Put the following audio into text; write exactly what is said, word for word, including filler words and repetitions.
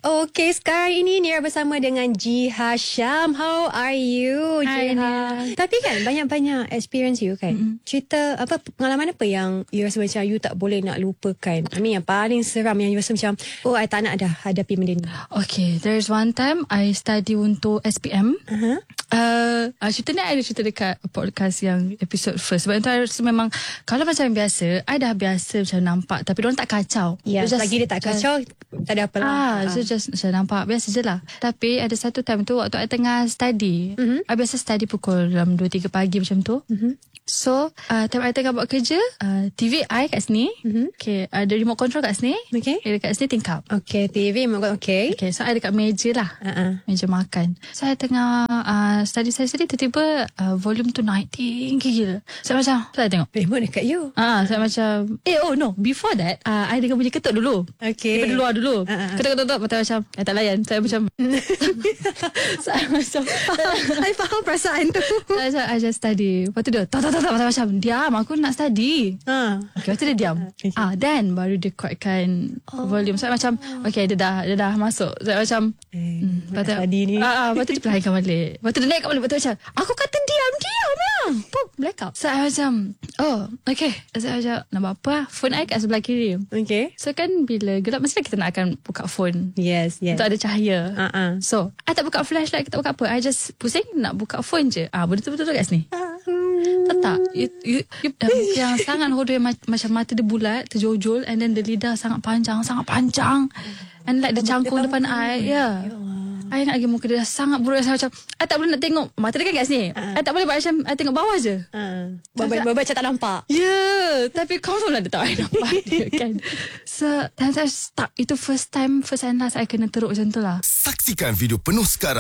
Okay, sekarang ini Nira bersama dengan Ji Hasham. How are you, Ji Ha? Tapi kan banyak-banyak experience you kan. Mm-hmm. Cerita apa, pengalaman apa yang you rasa macam you tak boleh nak lupakan? I mean yang paling seram yang you rasa macam, oh I tak nak dah hadapi benda ni. Okay, there's one time I study untuk S P M. Uh-huh. Uh, cerita ni I ada cerita dekat podcast yang episode first. Sebab itu I rasa memang kalau macam biasa, I dah biasa macam nampak, tapi diorang tak kacau. Ya, yeah, lagi dia tak kacau, just, tak ada apa lah. Ah, so just saya nampak biasa je lah. Tapi ada satu time tu waktu I tengah study, mm-hmm. I biasa study pukul dalam dua tiga pagi macam tu. Mm-hmm. So uh, time I tengah buat kerja, uh, T V I kat sini. Mm-hmm. Okay, ada remote control kat sini. Okay. Dia dekat sini tingkap. Okay, T V remote. Okay. Okay, so I dekat meja lah. Uh-uh. Meja makan. So I tengah uh, study-study, tiba-tiba uh, volume tu naik tinggi gila. So macam, so I tengok remote dekat you. Ah, saya macam, eh oh no, before that, uh, I dengar bunyi ketuk dulu. Okay. Daripada luar dulu. Uh-uh. Ketuk-ketuk, betul macam, I tak layan. Saya macam, saya macam, I faham perasaan tu. Saya macam, I just study. Lepas tu dia, tak, tak, tak, tak, macam, diam, aku nak study. Uh. Okay, lepas tu dia diam. Okay. Ah, then baru dia kuatkan oh. volume. Saya macam, okay, dia dah, dia dah masuk. Saya macam, eh, hmm, lepas tu, study ni. Ah, ah, lepas tu dia pelahirkan balik. Lepas tu dia naik kat balik. Lepas tu macam, aku kata diam, diam lah. Pop, blackout. So, I macam, oh, okay. Saya macam, nak buat apa? Phone I kat sebelah kiri. Okay. So, kan bila gelap, mestilah kita nak akan buka phone. Yes, yes. Untuk ada cahaya. Uh-uh. So, I tak buka flashlight, kita tak buka apa. I just pusing nak buka phone je. Ah, benda tu betul-betul kat sini. Tak tak. You, you, you, um, yang sangat horror, ma- macam mata dia bulat, terjojol, and then the lidah sangat panjang, sangat panjang. And like the cangkung depan I. Ya. Yeah. I ingat lagi muka dia dah sangat buruk. Saya macam, I tak boleh nak tengok. Mata dia kan kat sini. Uh. I tak boleh buat macam, I tengok bawah je. Uh. Bapak macam tak nampak. Ya. Yeah, tapi confirm lah dia tak I nampak dia kan. So, dan saya stuck. Itu first time, first and last I kena teruk macam tu lah. Saksikan video penuh sekarang